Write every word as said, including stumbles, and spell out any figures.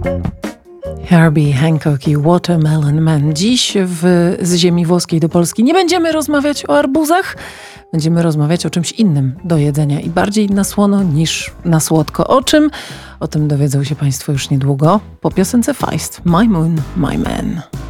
Herbie Hancock i Watermelon Man. Dziś w, z ziemi włoskiej do Polski nie będziemy rozmawiać o arbuzach, będziemy rozmawiać o czymś innym do jedzenia i bardziej na słono niż na słodko. O czym? O tym dowiedzą się Państwo już niedługo po piosence Feist. My Moon, My Man.